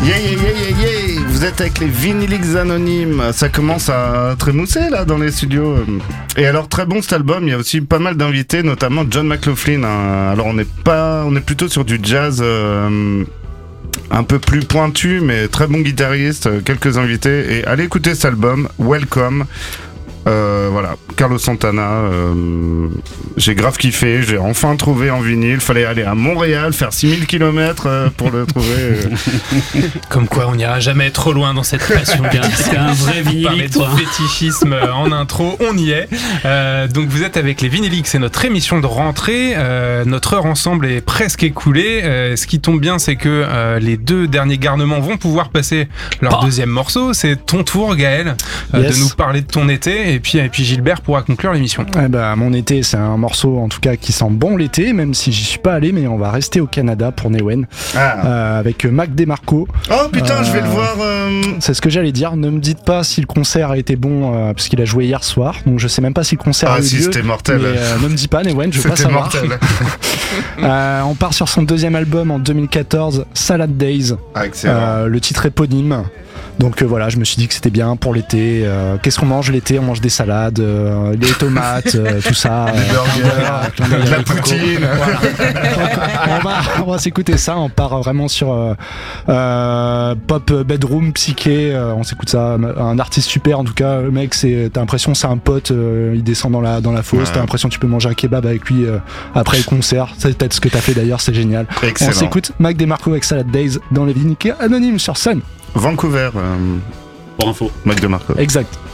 Yeah, yeah, yeah, yeah, yeah. Vous êtes avec les Vinylix Anonymes. Ça commence à trémousser là dans les studios. Et alors très bon cet album. Il y a aussi pas mal d'invités, notamment John McLaughlin. Alors on est plutôt sur du jazz un peu plus pointu, mais très bon guitariste. Quelques invités. Et allez écouter cet album, Welcome. Voilà, Carlos Santana, j'ai grave kiffé, j'ai enfin trouvé en vinyle, fallait aller à Montréal, faire 6000 km pour le trouver. Comme quoi on n'ira jamais trop loin dans cette passion. C'est un vrai vinyle, toi. Fétichisme en intro, on y est. Donc vous êtes avec les Vinylix, c'est notre émission de rentrée. Notre heure ensemble est presque écoulée. Ce qui tombe bien, c'est que les deux derniers garnements vont pouvoir passer leur deuxième morceau. C'est ton tour, Gaël, de nous parler de ton été. Et puis Gilbert pourra conclure l'émission. Mon été, c'est un morceau en tout cas qui sent bon l'été, même si j'y suis pas allé, mais on va rester au Canada pour Newen avec Mac DeMarco. Oh putain, je vais le voir. C'est ce que j'allais dire. Ne me dites pas si le concert a été bon parce qu'il a joué hier soir, donc je sais même pas si le concert a eu lieu. C'était mortel. Mais, ne me dis pas, Newen, je veux pas savoir. C'était mortel. On part sur son deuxième album en 2014, Salad Days. Excellent. Le titre éponyme. Donc voilà, je me suis dit que c'était bien pour l'été. Qu'est-ce qu'on mange l'été? On mange des salades, des tomates, tout ça. Des burgers, de la poutine. Voilà. on va s'écouter ça. On part vraiment sur pop bedroom, psyché. On s'écoute ça. Un artiste super en tout cas. Le mec, t'as l'impression c'est un pote. Il descend dans la fosse. Ouais. T'as l'impression que tu peux manger un kebab avec lui après le concert. C'est peut-être ce que t'as fait d'ailleurs. C'est génial. Excellent. On s'écoute Mac DeMarco avec Salad Days dans les Vinylix Anonymes sur Sun. Vancouver. Pour info. Mac DeMarco. Exact.